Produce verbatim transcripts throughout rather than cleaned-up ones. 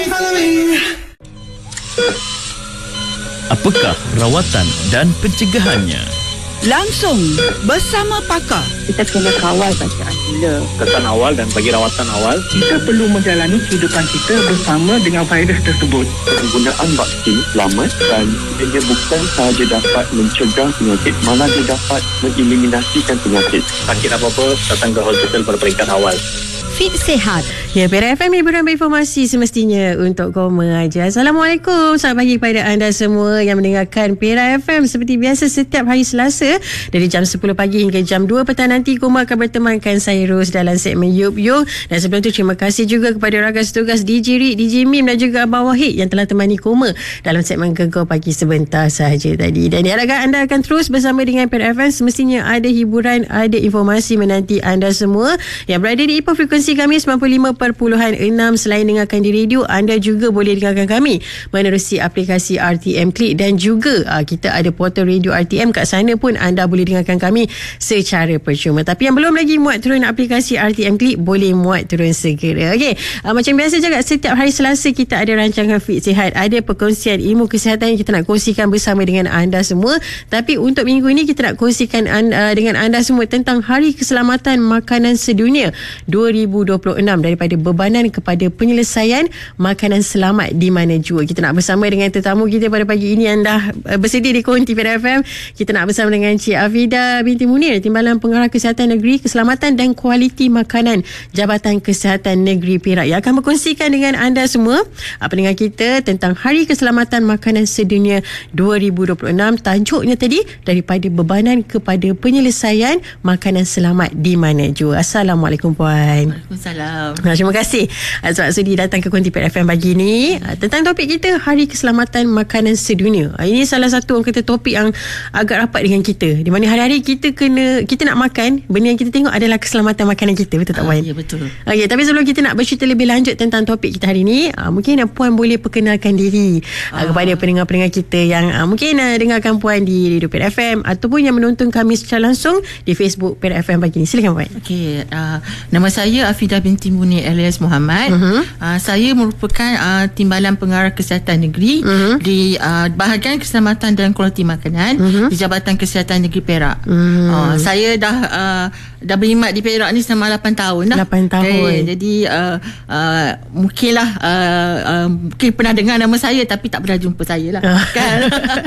Apakah rawatan dan pencegahannya? Langsung bersama pakar. Kita kena kawal bacaan gula. Kesan awal dan bagi rawatan awal. Kita perlu menjalani kehidupan kita bersama dengan virus tersebut. Penggunaan vaksin selamat dan ia bukan sahaja dapat mencegah penyakit, malah dia dapat mengeliminasikan penyakit. Sakit apa-apa, datang ke hospital pada peringkat awal. Fit Sihat. Ya, Perak F M hiburan berinformasi semestinya untuk koma aja. Assalamualaikum. Selamat pagi kepada anda semua yang mendengarkan Perak F M. Seperti biasa setiap hari Selasa dari jam sepuluh pagi hingga jam dua petang nanti Koma akan bertemankan saya Ros dalam segmen Yup Yup. Dan sebelum tu terima kasih juga kepada rakan setugas D J Rik, D J Mim dan juga Abang Wahid yang telah temani Koma dalam segmen Gegar Pagi sebentar sahaja tadi. Dan diharapkan anda akan terus bersama dengan Perak F M. Semestinya ada hiburan, ada informasi menanti anda semua yang berada di Ipoh frekuensi kami sembilan puluh lima perpuluhan enam. Selain dengarkan di radio, anda juga boleh dengarkan kami menerusi aplikasi R T M Click dan juga aa, kita ada portal radio R T M. Kat sana pun anda boleh dengarkan kami secara percuma. Tapi yang belum lagi muat turun aplikasi R T M Click, boleh muat turun segera. Okey, aa, macam biasa juga setiap hari Selasa kita ada rancangan Fit Sihat, ada perkongsian ilmu kesihatan yang kita nak kongsikan bersama dengan anda semua. Tapi untuk minggu ini kita nak kongsikan anda, dengan anda semua tentang Hari Keselamatan Makanan Sedunia dua ribu dua puluh enam, daripada bebanan kepada penyelesaian makanan selamat di mana jua. Kita nak bersama dengan tetamu kita pada pagi ini yang dah bersedia di Konti Perak F M. Kita nak bersama dengan Cik Afida binti Munir, Timbalan Pengarah Kesihatan Negeri, Keselamatan dan Kualiti Makanan, Jabatan Kesihatan Negeri Perak, yang akan berkongsikan dengan anda semua pendengar kita tentang Hari Keselamatan Makanan Sedunia dua ribu dua puluh enam. Tajuknya tadi, daripada bebanan kepada penyelesaian makanan selamat di mana jua. Assalamualaikum puan. Waalaikumsalam. Nah, terima kasih sebab sudi datang ke Konti Perak F M pagi ni. Tentang topik kita Hari Keselamatan Makanan Sedunia. Ini salah satu orang kata topik yang agak rapat dengan kita, di mana hari-hari kita kena kita nak makan, benda yang kita tengok adalah keselamatan makanan kita. Betul tak puan? Ah, ya, betul. Okey, tapi sebelum kita nak bercerita lebih lanjut tentang topik kita hari ni, mungkin puan boleh perkenalkan diri ah. kepada pendengar-pendengar kita yang mungkin dengarkan puan di Radio Perak F M ataupun yang menonton kami secara langsung di Facebook Perak F M pagi ni. Silakan puan. Okey, uh, nama saya Afida binti Munir alias Muhammad. Uh-huh. Uh, saya merupakan uh, Timbalan Pengarah Kesihatan Negeri uh-huh. di uh, bahagian Keselamatan dan Kualiti Makanan uh-huh. di Jabatan Kesihatan Negeri Perak. Uh-huh. Uh, saya dah uh, dah berkhidmat di Perak ni selama lapan tahun dah. lapan tahun. Okay, jadi uh, uh, mungkinlah uh, uh, mungkin pernah dengar nama saya tapi tak pernah jumpa saya lah. Kan?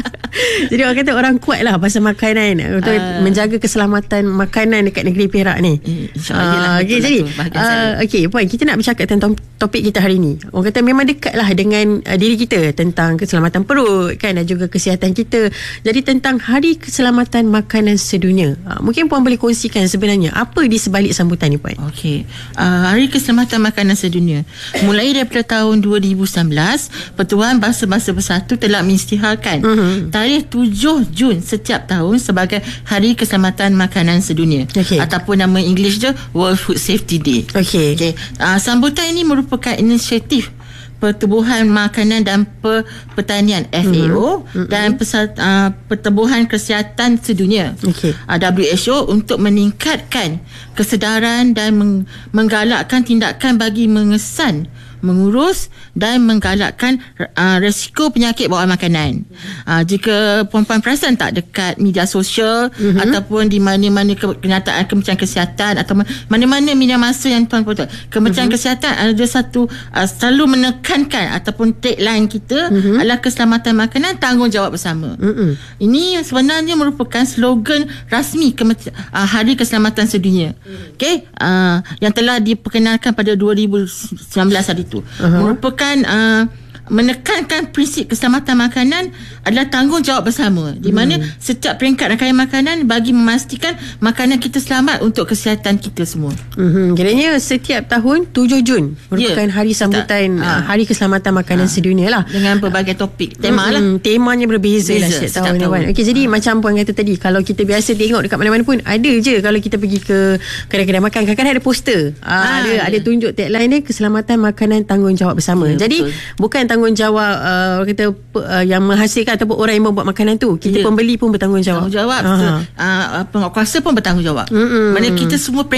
Jadi orang kata orang kuat lah pasal makanan, untuk uh, menjaga keselamatan makanan dekat negeri Perak ni. InsyaAllah. Uh, okay, jadi uh, okay, puan, kita nak bercakap tentang topik kita hari ni. Orang kata memang dekat lah dengan uh, diri kita, tentang keselamatan perut kan, dan juga kesihatan kita. Jadi tentang Hari Keselamatan Makanan Sedunia, uh, mungkin puan boleh kongsikan sebenarnya apa di sebalik sambutan ni puan? Okey, uh, Hari Keselamatan Makanan Sedunia mulai daripada tahun dua ribu sembilan belas, Pertubuhan Bangsa-Bangsa Bersatu telah mengisytiharkan uh-huh. tarikh tujuh Jun setiap tahun sebagai Hari Keselamatan Makanan Sedunia, okay. ataupun nama English je World Food Safety Day. Okey. Okay. Uh, sambutan ini merupakan inisiatif Pertubuhan Makanan dan Pertanian F A O mm-hmm. dan Pesat, uh, Pertubuhan Kesihatan Sedunia okay. uh, W H O untuk meningkatkan kesedaran dan meng- menggalakkan tindakan bagi mengesan, mengurus dan menggalakkan uh, resiko penyakit bawaan makanan. Uh, jika puan-puan perasan tak, dekat media sosial mm-hmm. ataupun di mana-mana ke- kenyataan Kementerian Kesihatan atau mana-mana media masa yang tuan-puan tahu, Kementerian mm-hmm. Kesihatan ada satu uh, selalu menekankan ataupun tagline kita mm-hmm. adalah keselamatan makanan, tanggungjawab bersama. Mm-hmm. Ini sebenarnya merupakan slogan rasmi Kementerian, uh, Hari Keselamatan Sedunia. Mm-hmm. Okey, uh, yang telah diperkenalkan pada dua ribu sembilan belas hari itu. Uh-huh. Merupakan uh, menekankan prinsip keselamatan makanan adalah tanggungjawab bersama, di mana hmm. setiap peringkat rangkaian makanan bagi memastikan makanan kita selamat untuk kesihatan kita semua. Hmm, kiranya setiap tahun tujuh Jun merupakan yeah. hari sambutan uh, Hari Keselamatan Makanan uh, Sedunia lah, dengan berbagai topik tema hmm, lah. Temanya berbeza Beza, lah setiap, setiap tahun, tahun. Okey, jadi hmm. macam puan kata tadi, kalau kita biasa tengok dekat mana-mana pun ada je, kalau kita pergi ke kedai-kedai makan kadang-kadang ada poster ah, ada yeah. ada tunjuk tagline dia, keselamatan makanan tanggungjawab bersama. Yeah, jadi betul. Bukan tanggungjawab uh, orang kata uh, yang menghasilkan ataupun orang yang membuat makanan tu, kita yeah. pembeli pun bertanggungjawab. Tanggungjawab. Uh, penguatkuasa pun bertanggungjawab. Mm-hmm. Mana kita semua peringkat.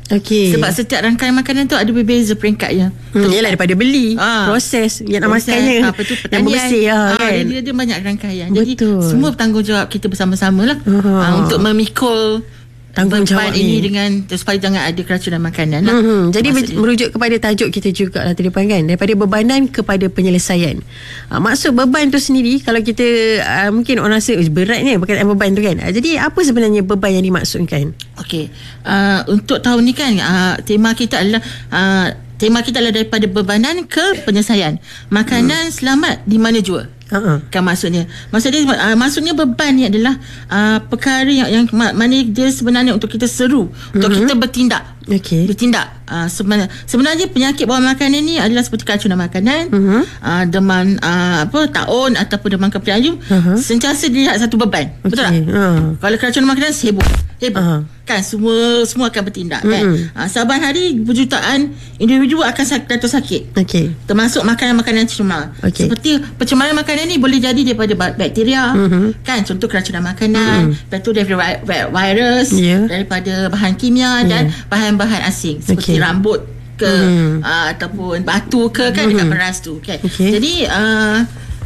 Okey. Sebab setiap rangkaian makanan tu ada berbeza peringkatnya. Hmm, yalah daripada beli, Ah. proses yang nak Proses, makannya, apa tu, yang pertanian. bersih lah, Ah, kan. dia, dia banyak rangkaian. Betul. Jadi semua tanggungjawab kita bersama-sama lah Ah. ah, untuk memikul Tanggungjawab beban ini ni. dengan supaya jangan ada keracunan makanan lah. Hmm, jadi Maksud merujuk kepada tajuk kita juga lah tadi depan kan, daripada bebanan kepada penyelesaian. Ha, maksud beban tu sendiri, kalau kita uh, mungkin orang rasa oh, berat ni berkaitan beban tu kan. Ha, jadi apa sebenarnya beban yang dimaksudkan? Okey, uh, untuk tahun ni kan uh, tema kita adalah uh, tema kita adalah daripada bebanan ke penyelesaian. Makanan hmm. selamat di mana jua. Uh-huh. Kan maksudnya maksudnya uh, maksudnya beban ni adalah uh, perkara yang, yang mana dia sebenarnya untuk kita seru, uh-huh. untuk kita bertindak. Okey. Bertindak. Uh, sebenarnya, sebenarnya penyakit bawaan makanan ni adalah seperti keracunan makanan, uh-huh. uh, demam uh, apa taun ataupun demam kepala ayam, uh-huh. sentiasa dilihat satu beban. Okay. Betul tak? Uh. Kalau keracunan makanan heboh. Heboh. Uh-huh. Kan semua semua akan bertindak uh-huh. kan. Uh, saban hari berjutaan individu akan jatuh sakit. Okey. Termasuk makanan-makanan cemar. Okay. Seperti pencemaran makanan ni boleh jadi daripada bakteria, uh-huh. kan, contoh keracunan makanan, uh-huh. lepas tu daripada virus, yeah. daripada bahan kimia, yeah. dan bahan-bahan asing seperti okay. rambut ke uh-huh. uh, ataupun batu ke kan, uh-huh. dekat beras tu kan. Okay. Jadi uh,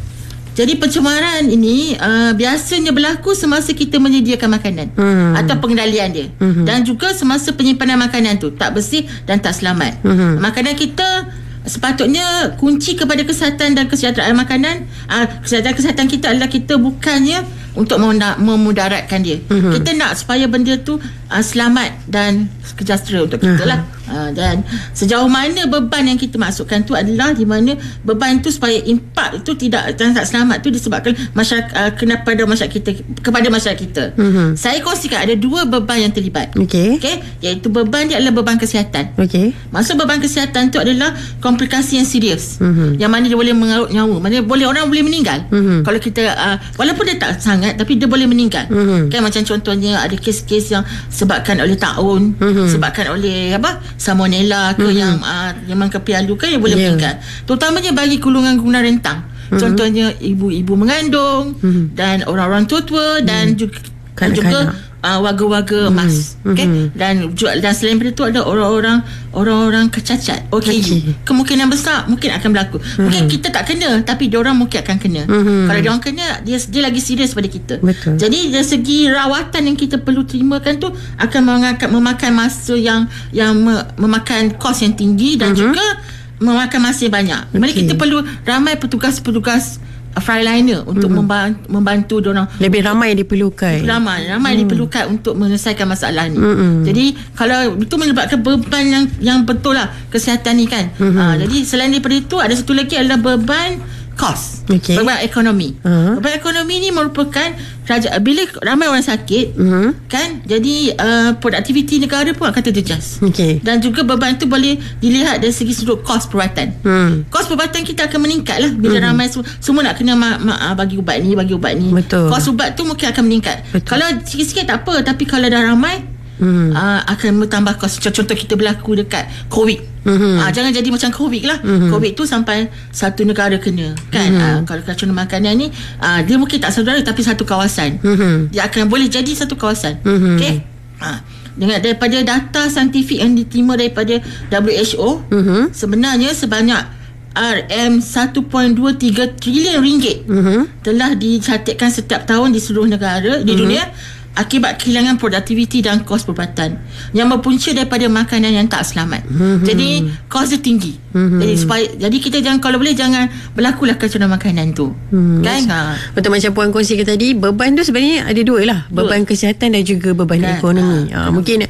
jadi pencemaran ini uh, biasanya berlaku semasa kita menyediakan makanan uh-huh. atau pengendalian dia, uh-huh. dan juga semasa penyimpanan makanan tu tak bersih dan tak selamat. Uh-huh. Makanan kita sepatutnya kunci kepada kesihatan dan kesejahteraan makanan. uh, Kesejahteraan kesihatan kita adalah kita bukannya untuk memudaratkan dia. Mm-hmm. Kita nak supaya benda tu uh, selamat dan sejahtera untuk kita lah. Uh, dan sejauh mana beban yang kita masukkan tu adalah di mana beban tu supaya impak itu tidak dan tak selamat tu disebabkan masyarakat uh, kena pada masyarakat kita, kepada masyarakat kita. Mm-hmm. Saya kongsikan ada dua beban yang terlibat. Okey. Okey, iaitu beban dia adalah beban kesihatan. Okey. Maksud beban kesihatan tu adalah komplikasi yang serius. Mm-hmm. Yang mana dia boleh mengarut nyawa. Mana boleh orang boleh meninggal. Mm-hmm. Kalau kita uh, walaupun dia tak sangat tapi dia boleh meninggal. Mm-hmm. Kan macam contohnya ada kes-kes yang sebabkan oleh taun, mm-hmm. sebabkan oleh apa? Salmonella ke, mm-hmm. yang uh, demam kepialu ke, yang boleh yeah. meninggal. Terutamanya bagi golongan-golongan rentang. Mm-hmm. Contohnya ibu-ibu mengandung, mm-hmm. dan orang-orang tua-tua, mm-hmm. dan juga dan juga uh, warga-warga mm-hmm. emas. Okey. Mm-hmm. Dan dan selain daripada itu ada orang-orang orang-orang kecacat, O K U. Okay. Kemungkinan besar mungkin akan berlaku. Mm-hmm. Mungkin kita tak kena tapi diorang mungkin akan kena. Mm-hmm. Kalau diorang kena, dia dia lagi serius pada kita. Betul. Jadi dari segi rawatan yang kita perlu terimakan tu akan mengangkat, memakan masa yang yang me, memakan kos yang tinggi dan mm-hmm. juga memakan masa yang banyak. Okay. Mana kita perlu ramai petugas-petugas frontliner untuk mm-hmm. membantu, membantu diorang. Lebih ramai yang diperlukan. Ramai, ramai mm. diperlukan untuk menyelesaikan masalah ni. Mm-hmm. Jadi kalau itu menyebabkan beban yang yang betul lah kesihatan ni kan. Mm-hmm. Ha, jadi selain daripada itu ada satu lagi adalah beban kos. Okay. Beban ekonomi. Uh-huh. Beban ekonomi ni merupakan raja, bila ramai orang sakit, uh-huh. kan, jadi uh, produktiviti negara pun akan terjejas. Okay. Dan juga beban tu boleh dilihat dari segi sudut kos perubatan. Hmm. Kos perubatan kita akan meningkat lah bila uh-huh. ramai semua, semua nak kena ma- ma- bagi ubat ni, bagi ubat ni. Betul. Kos ubat tu mungkin akan meningkat. Betul. Kalau sikit-sikit tak apa, tapi kalau dah ramai, hmm. uh, akan bertambah kos. Contoh kita berlaku dekat COVID. Mm-hmm. Uh, jangan jadi macam COVID lah. Mm-hmm. COVID tu sampai satu negara kena kan. Mm-hmm. Uh, kalau keracunan makanan ni uh, dia mungkin tak saudara tapi satu kawasan. Mm-hmm. Dia akan boleh jadi satu kawasan. Mm-hmm. Okey. Uh, dengan daripada data saintifik yang diterima daripada W H O, mm-hmm. sebenarnya sebanyak R M satu perpuluhan dua tiga trilion ringgit mm-hmm. telah dicatatkan setiap tahun di seluruh negara di mm-hmm. dunia akibat kehilangan produktiviti dan kos perubatan yang berpunca daripada makanan yang tak selamat. Mm-hmm. Jadi kos dia tinggi. Mm-hmm. Jadi supaya jadi kita jangan, kalau boleh jangan berlakulah keracunan makanan tu. Mm-hmm. Kan? Ha. Betul macam puan kongsikan tadi, beban tu sebenarnya ada dua lah, beban dua. Kesihatan dan juga beban kan? Ekonomi. Ha. Ha. Mungkin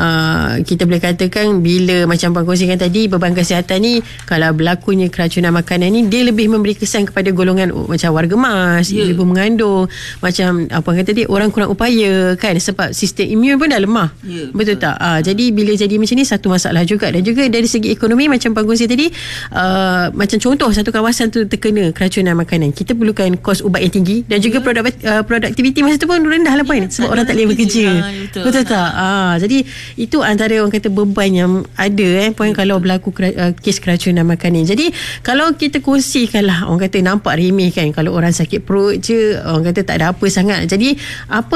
uh, kita boleh katakan bila macam puan kongsikan tadi, beban kesihatan ni kalau berlakunya keracunan makanan ni dia lebih memberi kesan kepada golongan oh, macam warga emas, yeah. ibu mengandung, macam apa kata tadi, orang kurang upaya kan, sebab sistem imun pun dah lemah. Yeah, betul, betul tak? Uh, jadi bila jadi macam ni satu masalah juga. Dan juga dari segi ekonomi macam Pak Kongsi tadi, uh, macam contoh satu kawasan tu terkena keracunan makanan, kita perlukan kos ubat yang tinggi dan juga yeah. produk, uh, produktiviti masa tu pun rendah lah Puan, yeah, sebab orang tak boleh bekerja. Ha, betul, betul tak? Uh, jadi itu antara orang kata beban yang ada eh Puan, yeah. kalau berlaku uh, kes keracunan makanan. Jadi kalau kita kongsikan lah, orang kata nampak remeh kan, kalau orang sakit perut je orang kata tak ada apa sangat. Jadi apa orang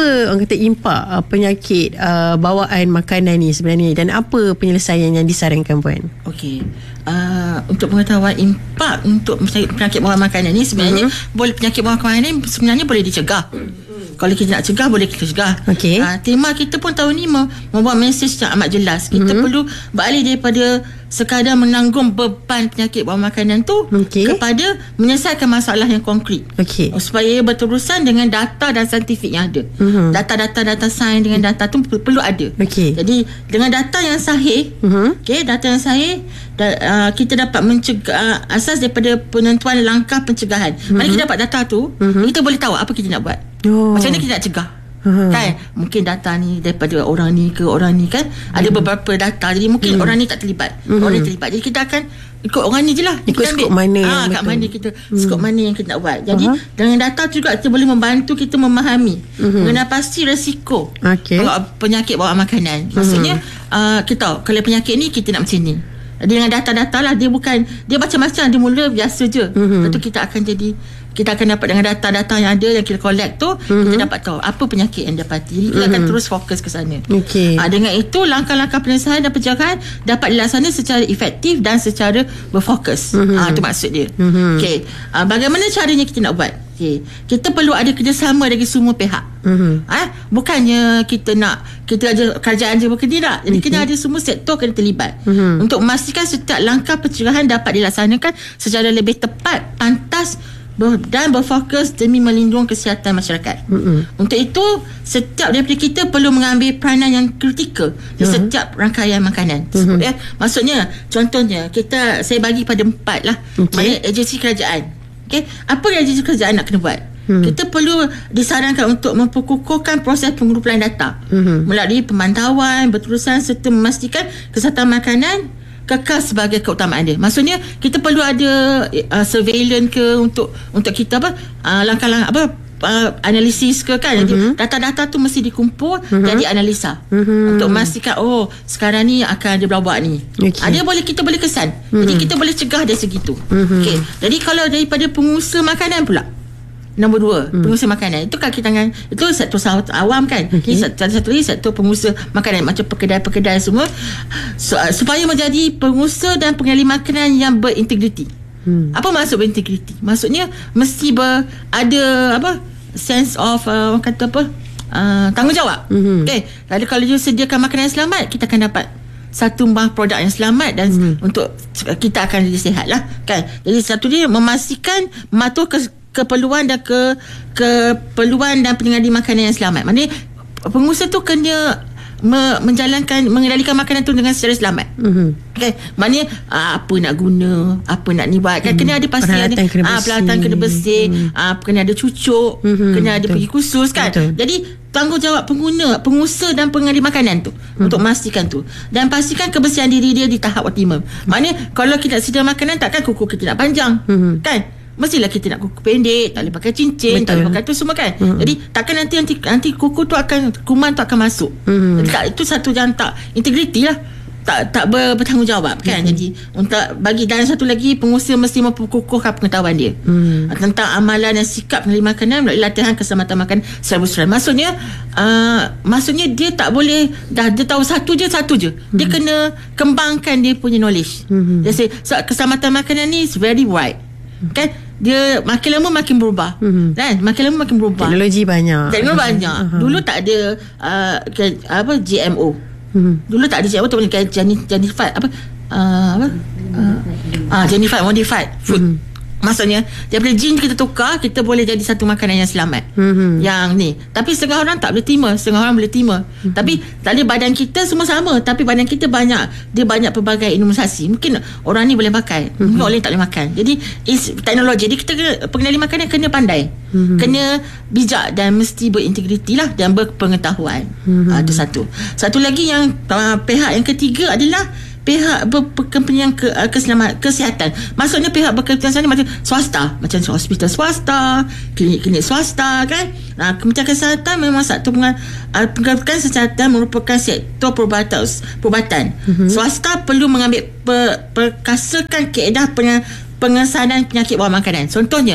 orang kata impak uh, penyakit uh, bawaan makanan ni sebenarnya, dan apa penyelesaian yang disarankan Puan? Okey. Uh, untuk pengetahuan impak untuk penyakit bawaan makanan ni sebenarnya uh-huh. boleh penyakit bawaan makanan ni sebenarnya boleh dicegah. Kalau kita nak cegah, boleh kita cegah. Okay. Uh, tema kita pun tahun ni membuat mesej yang amat jelas. Kita uh-huh. perlu beralih daripada sekadar menanggung beban penyakit bawaan makanan tu okay. kepada menyelesaikan masalah yang konkret. Okay. Supaya berterusan dengan data dan saintifik yang ada. Uh-huh. Data-data data sains dengan data tu perlu ada. Okay. Jadi dengan data yang sahih, uh-huh. okay, data yang sahih, da, uh, kita dapat mencegah uh, asas daripada penentuan langkah pencegahan. Uh-huh. Mana kita dapat data tu, uh-huh. kita boleh tahu apa kita nak buat. Oh. Macam mana kita nak cegah? Uh-huh. Kan mungkin data ni daripada orang ni ke orang ni kan, uh-huh. ada beberapa data, jadi mungkin uh-huh. orang ni tak terlibat, uh-huh. orang ni terlibat, jadi kita akan ikut orang ni je lah, ikut skop mana ah, kat mana kita uh-huh. skop mana yang kita nak buat. Jadi uh-huh. dengan data juga kita boleh membantu kita memahami uh-huh. mengenai pasti risiko okay. penyakit bawaan makanan. Maksudnya uh-huh. uh, kita tahu kalau penyakit ni kita nak macam ni. Dengan data-data lah, dia bukan dia macam-macam, dia mula biasa je. Uh-huh. Lepas tu kita akan jadi kita akan dapat dengan data-data yang ada yang kita collect tu, uh-huh. kita dapat tahu apa penyakit yang dapati. Jadi kita uh-huh. akan terus fokus ke sana. Okay. Ha, dengan itu langkah-langkah penyelesaian dan pencegahan dapat dilaksanakan secara efektif dan secara berfokus. Uh-huh. Ha, itu maksud dia. Uh-huh. Okey. Ha, bagaimana caranya kita nak buat? Okay. Kita perlu ada kerjasama dari semua pihak. Uh-huh. Ha? Bukannya kita nak kita ada kerajaan je bekerja tak. Jadi okay. kena ada semua sektor kena terlibat uh-huh. untuk memastikan setiap langkah pencegahan dapat dilaksanakan secara lebih tepat, pantas dan berfokus demi melindungi kesihatan masyarakat. Uh-huh. Untuk itu setiap daripada kita perlu mengambil peranan yang kritikal di uh-huh. setiap rangkaian makanan. Uh-huh. Ya? Maksudnya contohnya kita saya bagi pada empat lah. Okay. Mana agensi kerajaan. Okay. Apa yang agensi kerajaan nak kena buat? Hmm. Kita perlu disarankan untuk memperkukuhkan proses pengumpulan data hmm. melalui pemantauan berterusan serta memastikan kesihatan makanan kekal sebagai keutamaan dia. Maksudnya kita perlu ada uh, surveillance ke untuk untuk kita apa uh, langkah-langkah apa uh, analisis ke kan. Jadi uh-huh. data-data tu mesti dikumpul uh-huh. dan dianalisa uh-huh. untuk memastikan oh sekarang ni akan ada berubah ni. Okay. Uh, dia boleh kita boleh kesan. Uh-huh. Jadi kita boleh cegah dari segitu. Uh-huh. Okey. Jadi kalau daripada pengusaha makanan pula, nombor dua, hmm. pengusaha makanan. Itu kaki tangan, itu sektor awam kan. Okay. Ini satu, satu lagi sektor pengusaha makanan, macam perkedai-perkedai semua. So, uh, supaya menjadi pengusaha dan pengendali makanan yang berintegriti. Hmm. Apa maksud berintegriti? Maksudnya mesti ber, ada apa? Sense of uh, orang kata apa? Uh, tanggungjawab. Hmm. Okay. Kalau kalau dia sediakan makanan yang selamat, kita akan dapat satu bahan produk yang selamat dan hmm. untuk kita akan jadi sihat lah kan. Jadi satu dia memastikan mematuhi ke keperluan dan ke keperluan dan pengendali makanan yang selamat. Maknanya pengusaha tu kena me, menjalankan mengendalikan makanan tu dengan secara selamat. Mm-hmm. Okay. Maknanya apa nak guna, apa nak ni buat kan, mm. kena ada pasti peralatan kena bersih, ah, peralatan kena bersih, mm. ah, kena ada cucuk, mm-hmm. kena ada pergi khusus kan. Betul. Jadi tanggungjawab pengguna, pengusaha dan pengendali makanan tu hmm. untuk memastikan tu dan pastikan kebersihan diri dia di tahap optimum. Hmm. Maknanya kalau kita sedia makanan, takkan kuku kita nak panjang hmm. kan, mestilah kita nak kuku pendek, tak boleh pakai cincin. Betul. Tak boleh pakai tu semua kan. hmm. Jadi takkan nanti, nanti nanti kuku tu akan, kuman tu akan masuk. hmm. Jadi, itu satu yang tak integriti lah, tak tak ber, bertanggungjawab kan. hmm. Jadi untuk bagi, dan satu lagi, pengusaha mesti memperkukuhkan pengetahuan dia hmm. tentang amalan dan sikap pengendali makanan melalui latihan keselamatan makan secara bersuruhan. Maksudnya uh, maksudnya dia tak boleh dah dia tahu satu je satu je hmm. dia kena kembangkan dia punya knowledge. hmm. Dia say, so, keselamatan makanan ni is very wide kan. Dia makin lama makin berubah hmm. kan, makin lama makin berubah, teknologi banyak teknologi uh-huh. banyak. uh-huh. Dulu tak ada uh, ke, apa G M O. Hmm. Dulu tak ada G M O tu kan, Genified apa uh, apa uh, ah Genified modified food. Hmm. Maksudnya daripada gene kita tukar, kita boleh jadi satu makanan yang selamat. Hmm. Yang ni. Tapi setengah orang tak boleh terima, setengah orang boleh terima. Hmm. Tapi tadi badan kita semua sama, tapi badan kita banyak, dia banyak pelbagai imunisasi. Mungkin orang ni boleh pakai, hmm. mungkin orang lain tak boleh makan. Jadi is teknologi. Jadi kita pengendali makanan kena pandai. Hmm. Kena bijak dan mesti berintegriti lah dan berpengetahuan. Hmm. Uh, itu satu. Satu lagi yang uh, pihak yang ketiga adalah pihak berkepentingan ke, uh, keselamatan kesihatan. Maksudnya pihak berkepentingan macam swasta, macam hospital swasta, klinik-klinik swasta kan. Nah, Kementerian Kesihatan memang satu uh, penggerak kesihatan merupakan sektor perubatan. perubatan. Mm-hmm. Swasta perlu mengambil per, perkasakan kaedah pengesanan penyakit bawaan makanan. Contohnya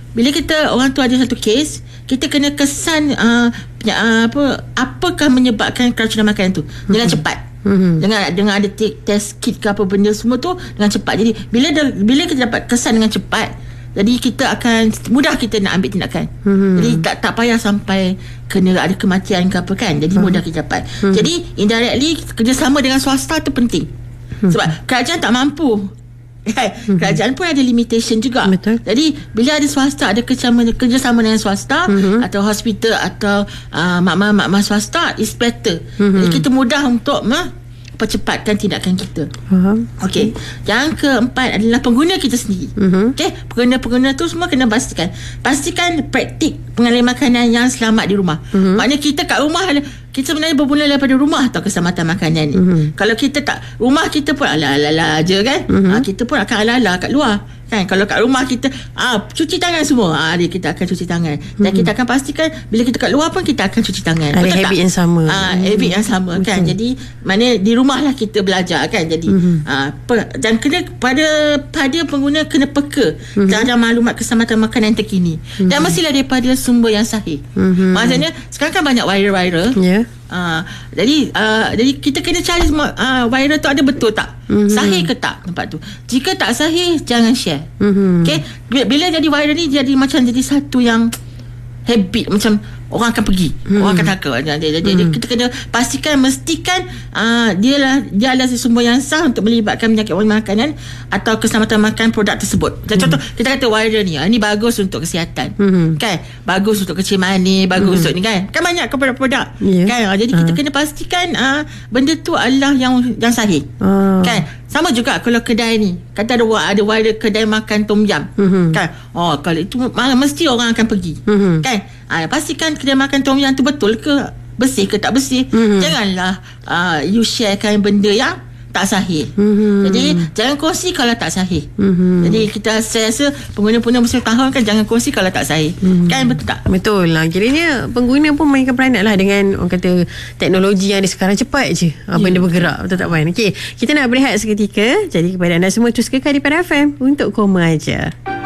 bila kita orang tu ada satu kes, kita kena kesan uh, uh, apa apakah menyebabkan keracunan makanan tu dengan mm-hmm. cepat. Mm-hmm. Dengan dengan ada test kit ke apa benda semua tu dengan cepat. Jadi bila bila kita dapat kesan dengan cepat, jadi kita akan mudah kita nak ambil tindakan. Mm-hmm. Jadi tak tak payah sampai kena ada kematian ke apa kan. Jadi mm-hmm. mudah kita dapat. Mm-hmm. Jadi indirectly kerjasama dengan swasta tu penting. Mm-hmm. Sebab kerajaan tak mampu. Mm-hmm. Kerajaan pun ada limitation juga. Betul. Jadi bila ada swasta, ada kerjasama, kerjasama dengan swasta mm-hmm. atau hospital atau uh, mak-mak swasta, is better. Mm-hmm. Jadi kita mudah untuk mah percepatkan tindakan kita. Faham. Okey. Yang keempat adalah pengguna kita sendiri. Mm-hmm. Okey, pengguna-pengguna tu semua kena pastikan. Pastikan praktik pengalian makanan yang selamat di rumah. Mm-hmm. Maknanya kita kat rumah, kita sebenarnya bermula daripada rumah tau keselamatan makanan ni. Mm-hmm. Kalau kita tak, rumah kita pun ala-ala je kan. Mm-hmm. Ha, kita pun akan ala-ala kat luar. Kan, kalau kat rumah kita ah, cuci tangan semua, ah, dia kita akan cuci tangan. Dan mm-hmm. kita akan pastikan bila kita kat luar pun kita akan cuci tangan. Ada betul habit tak? yang sama. Ah, habit yang sama mm-hmm. kan. Jadi mana di rumah lah kita belajar kan. Jadi mm-hmm. ah, per, dan kena pada pada pengguna kena peka mm-hmm. terhadap maklumat keselamatan makanan terkini. Mm-hmm. Dan mestilah daripada sumber yang sahih. Mm-hmm. Maksudnya sekarang kan banyak viral-viral. Ya. Yeah. Uh, jadi uh, jadi kita kena cari uh, viral tu ada betul tak, mm-hmm. sahih ke tak tempat tu. Jika tak sahih, jangan share. Mm-hmm. Okay, bila jadi viral ni jadi macam jadi satu yang habit, macam orang akan pergi, hmm. orang akan takut. Jadi, jadi hmm. kita kena pastikan, mestikan uh, dia lah dia adalah sumber yang sah untuk melibatkan penyakit makanan atau keselamatan makan produk tersebut. Hmm. Contoh kita kata viral ni, ini bagus untuk kesihatan, hmm. kan, bagus untuk kecil manis, bagus hmm. untuk ni kan, kan banyak produk-produk, yeah. kan. Jadi kita uh. kena pastikan uh, benda tu adalah yang yang sahih, uh. kan. Sama juga kalau kedai ni, kata ada ada viral kedai makan tom yum, mm-hmm. kan. Oh, kalau itu mesti orang akan pergi, mm-hmm. kan. Ha, pastikan kedai makan tom yum tu betul ke, bersih ke tak bersih. Mm-hmm. Janganlah uh, you sharekan benda yang tak sahih. Mm-hmm. Jadi jangan kongsi kalau tak sahih. Mm-hmm. Jadi kita saya rasa pengguna-pengguna mesti tahu kan, jangan kongsi kalau tak sahih. Mm-hmm. Kan, betul tak? Betul lah. Kiranya pengguna pun mainkan peranan lah dengan orang kata teknologi yang ada sekarang. Cepat je yeah. benda bergerak. Betul tak, Puan? Okey, kita nak berehat seketika. Jadi kepada anda semua, terus kekal di P R F M untuk Koma Aja.